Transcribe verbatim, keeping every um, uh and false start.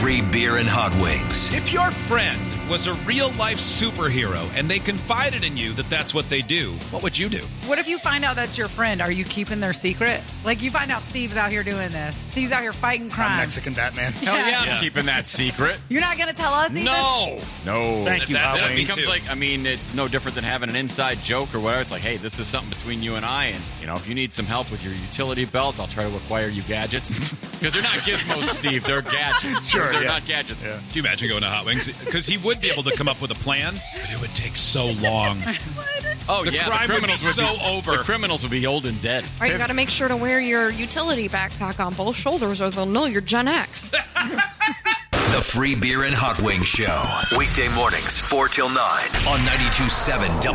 Free beer and hot wings. If your friend was a real-life superhero and they confided in you that that's what they do, what would you do? What if you find out that's your friend? Are you keeping their secret? Like, you find out Steve's out here doing this. Steve's out here fighting crime. I'm Mexican Batman. Hell yeah, I'm Yeah. keeping that secret. You're not going to tell us either? No. No. Thank you, That- Hot that It Wings. becomes too. like, I mean, it's no different than having an inside joke or whatever. It's like, hey, this is something between you and I, and, you know, if you need some help with your utility belt, I'll try to acquire you gadgets. Because they're not gizmos, Steve. They're gadgets. Sure, They're yeah. not gadgets. Yeah. Do you imagine going to Hot Wings? Because he would be able to come up with a plan, but it would take so long. Oh, The yeah. crime the would be criminals so be, over. The criminals would be old and dead. All right, you got to make sure to wear your utility backpack on both shoulders or they'll know you're Gen X. The Free Beer and Hot Wings Show. Weekday mornings, four till nine on ninety-two point seven